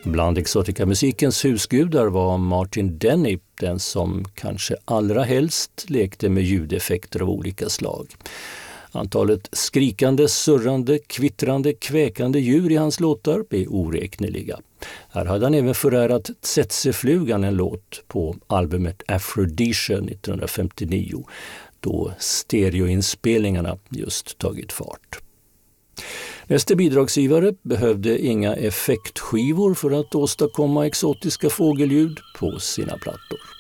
Bland exotikamusikens husgudar var Martin Denny den som kanske allra helst lekte med ljudeffekter av olika slag. Antalet skrikande, surrande, kvittrande, kväkande djur i hans låtar är oräkneliga. Här hade han även förärat tsetseflugan en låt på albumet Aphrodisia 1959, då stereoinspelningarna just tagit fart. Nästa bidragsgivare behövde inga effektskivor för att åstadkomma exotiska fågelljud på sina plattor.